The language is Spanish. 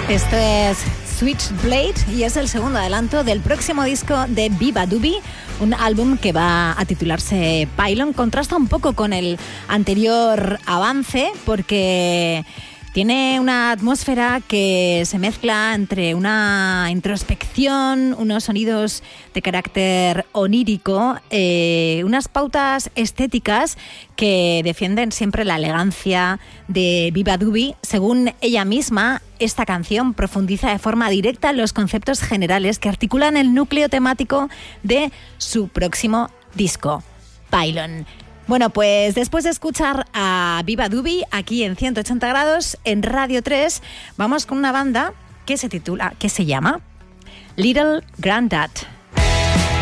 Esto es Switchblade y es el segundo adelanto del próximo disco de Viva Dubi, un álbum que va a titularse Pylon. Contrasta un poco con el anterior avance porque tiene una atmósfera que se mezcla entre una introspección, unos sonidos de carácter onírico, unas pautas estéticas que defienden siempre la elegancia de Viva Dubi. Según ella misma, esta canción profundiza de forma directa en los conceptos generales que articulan el núcleo temático de su próximo disco, Pylon. Bueno, pues después de escuchar a Viva Dubi aquí en 180 grados en Radio 3, vamos con una banda que se llama Little Granddad.